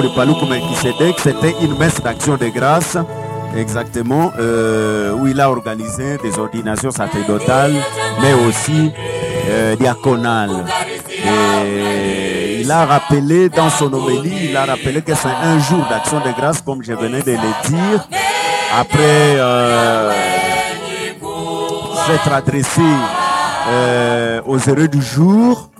Paluku Melchisedec, c'était une messe d'action de grâce, exactement, où il a organisé des ordinations sacerdotales, mais aussi diaconales. Et il a rappelé dans son homélie, il a rappelé que c'est un jour d'action de grâce, comme je venais de le dire, après s'être adressé aux heureux du jour.